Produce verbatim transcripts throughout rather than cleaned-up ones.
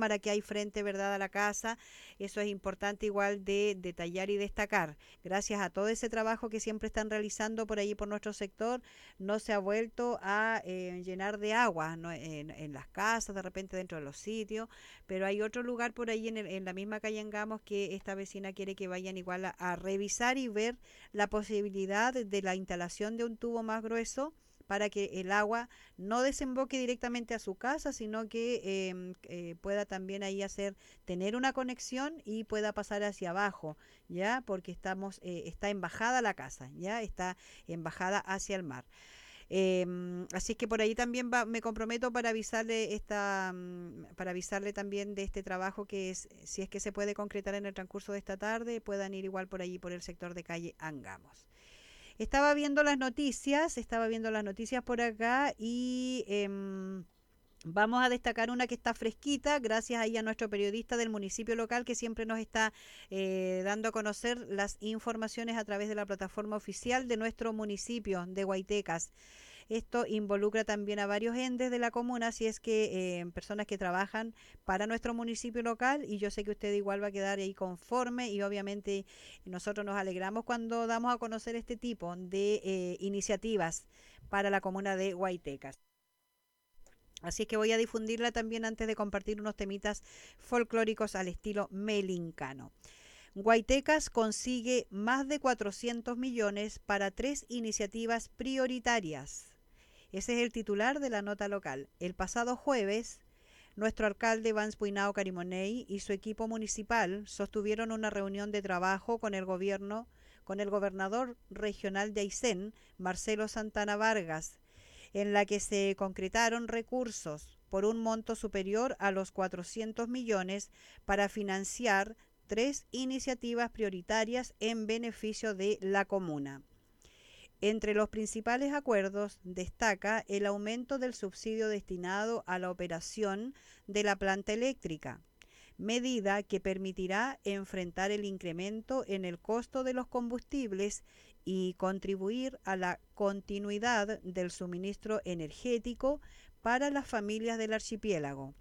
cámara que hay frente, ¿verdad?, a la casa. Eso es importante igual de detallar y destacar. Gracias a todo ese trabajo que siempre están realizando por ahí por nuestro sector, no se ha vuelto a eh, llenar de agua, ¿no? en, en, las casas, de repente dentro de los sitios, pero hay otro lugar por ahí en, el, en la misma calle Angamos que esta vecina quiere que vayan igual a, a revisar y ver la posibilidad de la instalación de un tubo más grueso para que el agua no desemboque directamente a su casa, sino que eh, eh, pueda también ahí hacer, tener una conexión y pueda pasar hacia abajo, ¿ya? Porque estamos, eh, está en bajada la casa, ¿ya? Está en bajada hacia el mar. Eh, así que por ahí también va, me comprometo para avisarle esta, mm, para avisarle también de este trabajo que es, si es que se puede concretar en el transcurso de esta tarde, puedan ir igual por allí por el sector de calle Angamos. Estaba viendo las noticias, estaba viendo las noticias por acá y eh, vamos a destacar una que está fresquita, gracias ahí a nuestro periodista del municipio local que siempre nos está eh, dando a conocer las informaciones a través de la plataforma oficial de nuestro municipio de Guaytecas. Esto involucra también a varios entes de la comuna, así es que eh, personas que trabajan para nuestro municipio local, y yo sé que usted igual va a quedar ahí conforme y obviamente nosotros nos alegramos cuando damos a conocer este tipo de eh, iniciativas para la comuna de Guaytecas. Así que voy a difundirla también antes de compartir unos temitas folclóricos al estilo melincano. Guaytecas consigue más de cuatrocientos millones para tres iniciativas prioritarias. Ese es el titular de la nota local. El pasado jueves, nuestro alcalde Vance Puinao Carimoney y su equipo municipal sostuvieron una reunión de trabajo con el gobierno, con el gobernador regional de Aysén, Marcelo Santana Vargas, en la que se concretaron recursos por un monto superior a los cuatrocientos millones para financiar tres iniciativas prioritarias en beneficio de la comuna. Entre los principales acuerdos destaca el aumento del subsidio destinado a la operación de la planta eléctrica, medida que permitirá enfrentar el incremento en el costo de los combustibles y contribuir a la continuidad del suministro energético para las familias del archipiélago.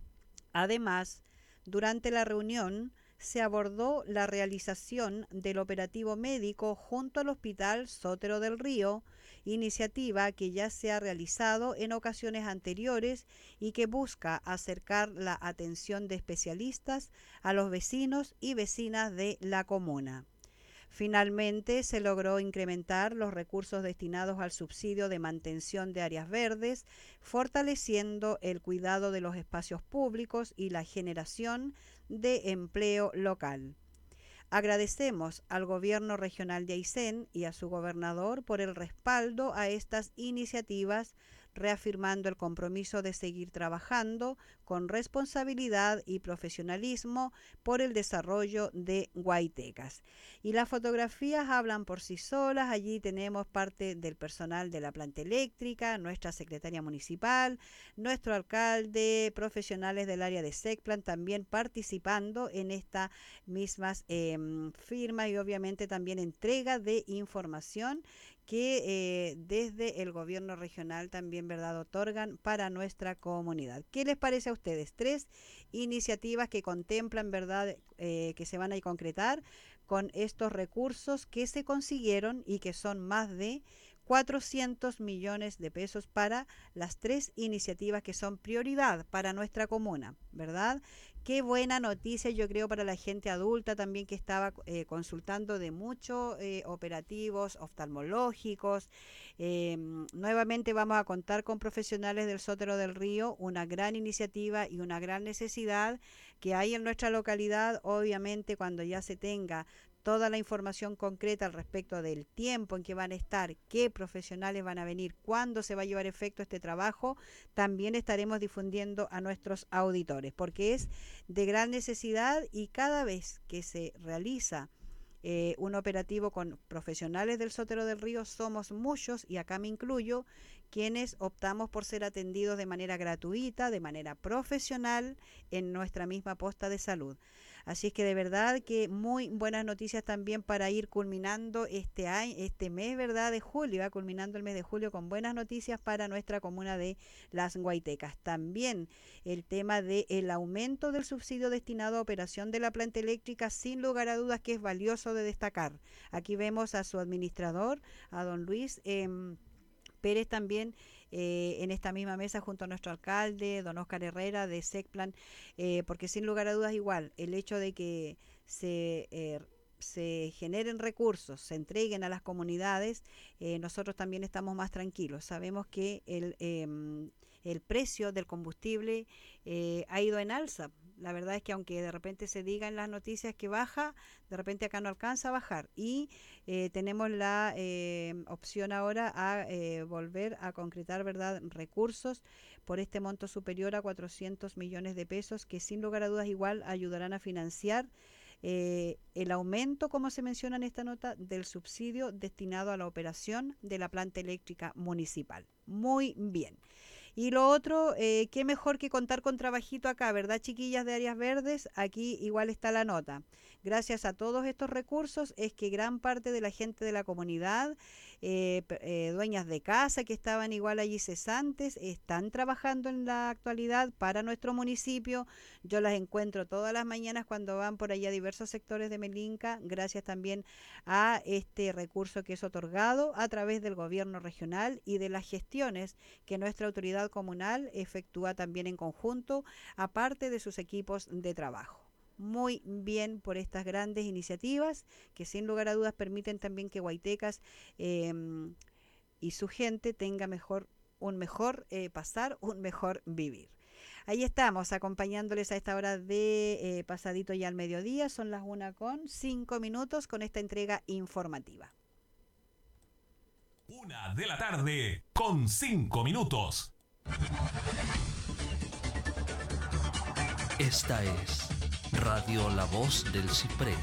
Además, durante la reunión se abordó la realización del operativo médico junto al Hospital Sotero del Río, iniciativa que ya se ha realizado en ocasiones anteriores y que busca acercar la atención de especialistas a los vecinos y vecinas de la comuna. Finalmente, se logró incrementar los recursos destinados al subsidio de mantención de áreas verdes, fortaleciendo el cuidado de los espacios públicos y la generación de empleo local. Agradecemos al gobierno regional de Aysén y a su gobernador por el respaldo a estas iniciativas, reafirmando el compromiso de seguir trabajando con responsabilidad y profesionalismo por el desarrollo de Guaytecas. Y las fotografías hablan por sí solas. Allí tenemos parte del personal de la planta eléctrica, nuestra secretaria municipal, nuestro alcalde, profesionales del área de SECPLAN también participando en esta mismas eh, firmas y obviamente también entrega de información que eh, desde el gobierno regional también, ¿verdad?, otorgan para nuestra comunidad. ¿Qué les parece a ustedes? Tres iniciativas que contemplan, ¿verdad?, eh, que se van a concretar con estos recursos que se consiguieron y que son más de cuatrocientos millones de pesos para las tres iniciativas que son prioridad para nuestra comuna, ¿verdad? Qué buena noticia, yo creo, para la gente adulta también que estaba eh, consultando de muchos eh, operativos oftalmológicos. Eh, nuevamente vamos a contar con profesionales del Sotero del Río, una gran iniciativa y una gran necesidad que hay en nuestra localidad. Obviamente, cuando ya se tenga toda la información concreta al respecto del tiempo en que van a estar, qué profesionales van a venir, cuándo se va a llevar efecto este trabajo, también estaremos difundiendo a nuestros auditores, porque es de gran necesidad y cada vez que se realiza eh, un operativo con profesionales del Sotero del Río, somos muchos, y acá me incluyo, quienes optamos por ser atendidos de manera gratuita, de manera profesional en nuestra misma posta de salud. Así es que de verdad que muy buenas noticias también para ir culminando este año, este mes, ¿verdad? De julio, ¿eh? Culminando el mes de julio con buenas noticias para nuestra comuna de Las Guaitecas. También el tema del aumento del subsidio destinado a operación de la planta eléctrica, sin lugar a dudas que es valioso de destacar. Aquí vemos a su administrador, a don Luis eh, Pérez también eh, en esta misma mesa junto a nuestro alcalde, don Oscar Herrera de SECPLAN, eh, porque sin lugar a dudas igual, el hecho de que se... Eh, se generen recursos, se entreguen a las comunidades, eh, nosotros también estamos más tranquilos. Sabemos que el, eh, el precio del combustible eh, ha ido en alza. La verdad es que aunque de repente se diga en las noticias que baja, de repente acá no alcanza a bajar. Y eh, tenemos la eh, opción ahora a eh, volver a concretar, ¿verdad?, recursos por este monto superior a cuatrocientos millones de pesos, que sin lugar a dudas igual ayudarán a financiar Eh, el aumento, como se menciona en esta nota, del subsidio destinado a la operación de la planta eléctrica municipal. Muy bien. Y lo otro, eh, qué mejor que contar con trabajito acá, ¿verdad, chiquillas de Áreas Verdes? Aquí igual está la nota. Gracias a todos estos recursos es que gran parte de la gente de la comunidad, eh, eh, dueñas de casa que estaban igual allí cesantes, están trabajando en la actualidad para nuestro municipio. Yo las encuentro todas las mañanas cuando van por allá a diversos sectores de Melinca, gracias también a este recurso que es otorgado a través del gobierno regional y de las gestiones que nuestra autoridad comunal efectúa también en conjunto, aparte de sus equipos de trabajo. Muy bien por estas grandes iniciativas que sin lugar a dudas permiten también que Guaitecas eh, y su gente tenga mejor, un mejor eh, pasar, un mejor vivir. Ahí estamos acompañándoles a esta hora de eh, pasadito ya al mediodía, son las una con cinco minutos con esta entrega informativa. Una de la tarde con cinco minutos. Esta es Radio La Voz del Ciprés.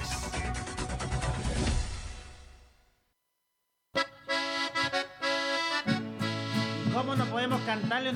¿Cómo no podemos cantarle una